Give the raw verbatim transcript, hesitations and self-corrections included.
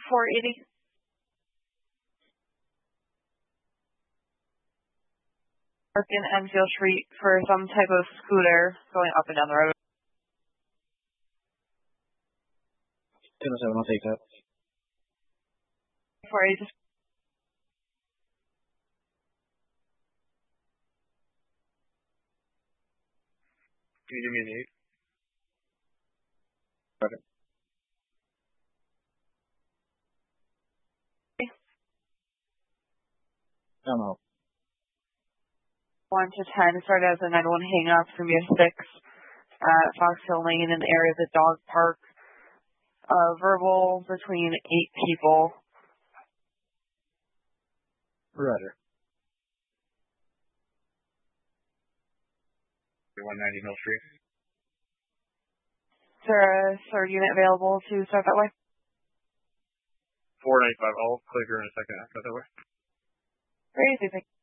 four eighty. Park in Enfield Street for some type of scooter going up and down the road. ten oh seven, I'll take that. four eighty. Can you give me an eight? Okay. I don't know. one to ten started as a nine one hang up from your six at Fox Hill Lane in the area of the dog park. Uh, verbal between eight people. Roger. one ninety Mill Street. Is there a third unit available to start that way? four ninety-five. I'll click her in a second after that way. Crazy.